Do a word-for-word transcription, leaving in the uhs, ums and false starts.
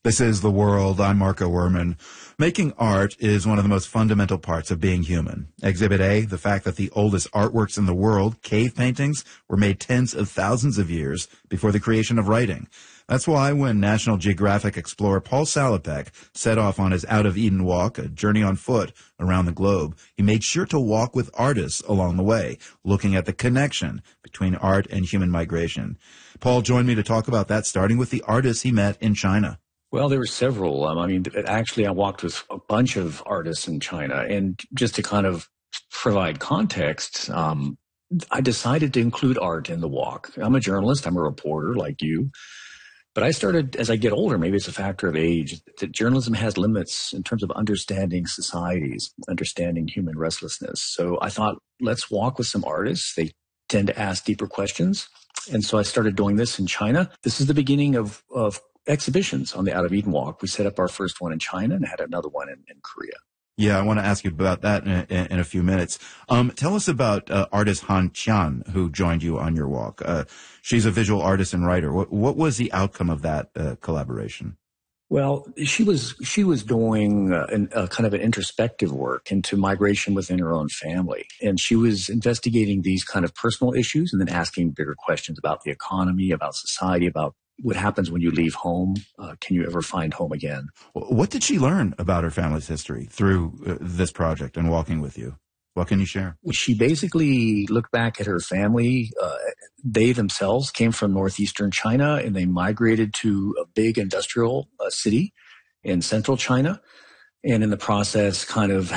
This is The World. I'm Marco Werman. Making art is one of the most fundamental parts of being human. Exhibit A, the fact that the oldest artworks in the world, cave paintings, were made tens of thousands of years before the creation of writing. That's why when National Geographic explorer Paul Salopek set off on his Out of Eden walk, a journey on foot around the globe, he made sure to walk with artists along the way, looking at the connection between art and human migration. Paul joined me to talk about that, starting with the artists he met in China. Well, there were several. Um, I mean, actually, I walked with a bunch of artists in China. And just to kind of provide context, um, I decided to include art in the walk. I'm a journalist. I'm a reporter like you. But I started, as I get older, maybe it's a factor of age, that journalism has limits in terms of understanding societies, understanding human restlessness. So I thought, let's walk with some artists. They tend to ask deeper questions. And so I started doing this in China. This is the beginning of, of exhibitions on the Out of Eden Walk. We set up our first one in China and had another one in, in Korea. Yeah, I want to ask you about that in a, in a few minutes. Um, tell us about uh, artist Han Qian, who joined you on your walk. Uh, she's a visual artist and writer. What, what was the outcome of that uh, collaboration? Well, she was she was doing uh, an, uh, kind of an introspective work into migration within her own family. And she was investigating these kind of personal issues and then asking bigger questions about the economy, about society, about what happens when you leave home. Uh, can you ever find home again? What did she learn about her family's history through uh, this project and walking with you? What can you share? She basically looked back at her family. Uh, they themselves came from northeastern China, and they migrated to a big industrial uh, city in central China. And in the process, kind of